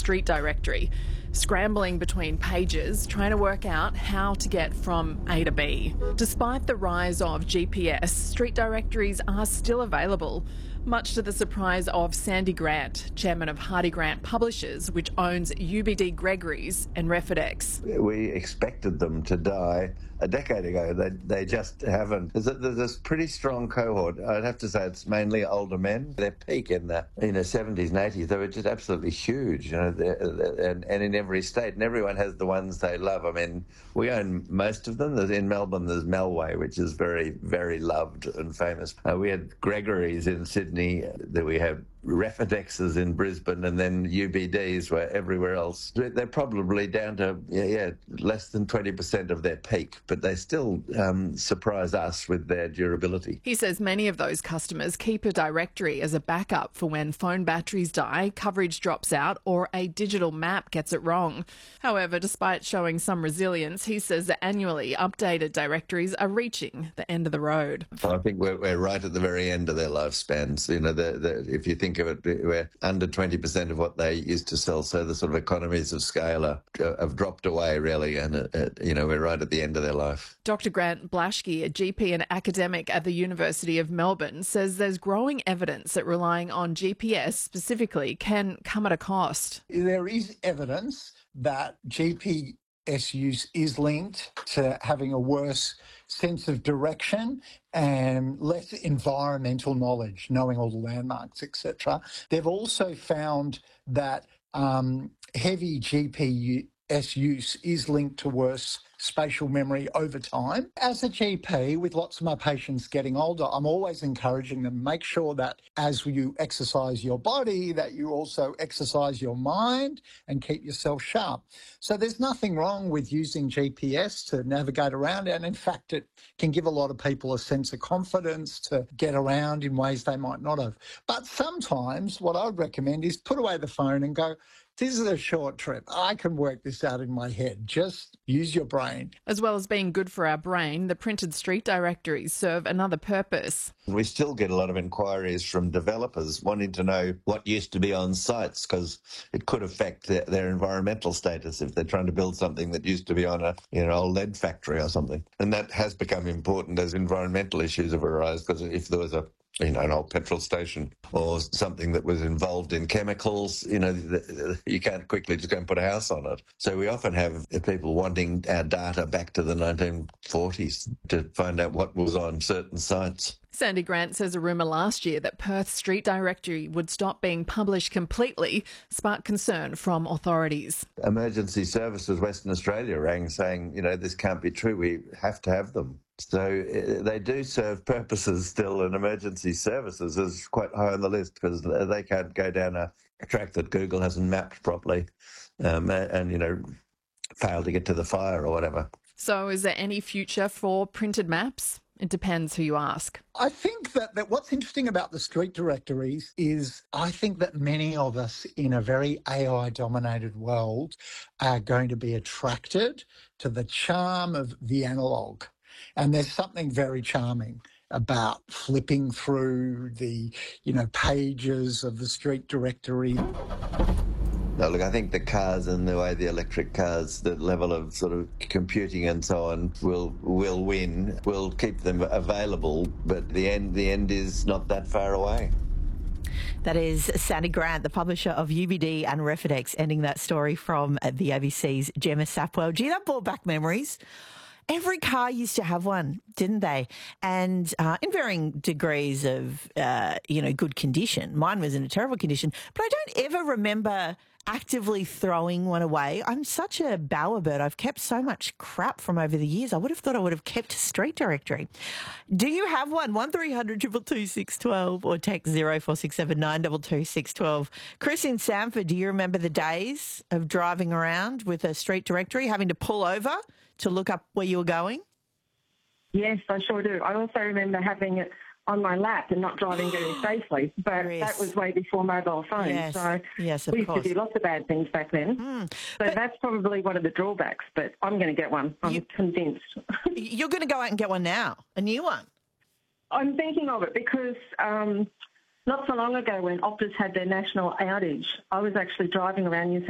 street directory, scrambling between pages, trying to work out how to get from A to B. Despite the rise of GPS, street directories are still available, much to the surprise of Sandy Grant, chairman of Hardy Grant Publishers, which owns UBD Gregory's and Refidex. We expected them to die a decade ago. They just haven't. There's this pretty strong cohort. I'd have to say it's mainly older men. Their peak in the 70s and 80s, they were just absolutely huge, and in every state, and everyone has the ones they love. I mean, we own most of them. In Melbourne, there's Melway, which is very, very loved and famous. We had Gregory's in Sydney, that we have Refidexes in Brisbane, and then UBDs were everywhere else. They're probably down to less than 20% of their peak, but they still surprise us with their durability. He says many of those customers keep a directory as a backup for when phone batteries die, coverage drops out, or a digital map gets it wrong. However, despite showing some resilience, he says that annually updated directories are reaching the end of the road. I think we're right at the very end of their lifespans. If you think of it, we're under 20% of what they used to sell, so the sort of economies of scale have dropped away, really, and we're right at the end of their life. Dr Grant Blaschke, a GP and academic at the University of Melbourne, says there's growing evidence that relying on GPS specifically can come at a cost. There is evidence that GPS use is linked to having a worse sense of direction and less environmental knowledge, knowing all the landmarks, etc. They've also found that heavy GPS use is linked to worse spatial memory over time. As a GP, with lots of my patients getting older, I'm always encouraging them, make sure that as you exercise your body, that you also exercise your mind and keep yourself sharp. So there's nothing wrong with using GPS to navigate around, and in fact, it can give a lot of people a sense of confidence to get around in ways they might not have. But sometimes what I would recommend is put away the phone and go, this is a short trip. I can work this out in my head. Just use your brain. As well as being good for our brain, the printed street directories serve another purpose. We still get a lot of inquiries from developers wanting to know what used to be on sites, because it could affect their environmental status if they're trying to build something that used to be on a old lead factory or something. And that has become important as environmental issues have arisen, because if there was an old petrol station or something that was involved in chemicals, you can't quickly just go and put a house on it. So we often have people wanting our data back to the 1940s to find out what was on certain sites. Sandy Grant says a rumour last year that Perth's street directory would stop being published completely sparked concern from authorities. Emergency Services Western Australia rang saying, this can't be true, we have to have them. So they do serve purposes still, and emergency services is quite high on the list because they can't go down a track that Google hasn't mapped properly and fail to get to the fire or whatever. So is there any future for printed maps? It depends who you ask. I think that what's interesting about the street directories is I think that many of us in a very AI-dominated world are going to be attracted to the charm of the analogue. And there's something very charming about flipping through the, pages of the street directory. No, look, I think the cars and the way the electric cars, the level of sort of computing and so on will win. We'll keep them available, but the end is not that far away. That is Sandy Grant, the publisher of UBD and Refidex, ending that story from the ABC's Gemma Sapwell. Gee, that brought back memories. Every car used to have one, didn't they? And in varying degrees of, good condition. Mine was in a terrible condition, but I don't ever remember actively throwing one away. I'm such a bowerbird. I've kept so much crap from over the years. I would have thought I would have kept a street directory. Do you have one? 1300 222 612 or text 0467 922 612. Chris in Samford, do you remember the days of driving around with a street directory, having to pull over to look up where you were going? Yes, I sure do. I also remember having it on my lap and not driving very safely, but that was way before mobile phones. Yes. So yes, we used to do lots of bad things back then. So that's probably one of the drawbacks, but I'm going to get one. I'm convinced. You're going to go out and get one now, a new one? I'm thinking of it because not so long ago when Optus had their national outage, I was actually driving around New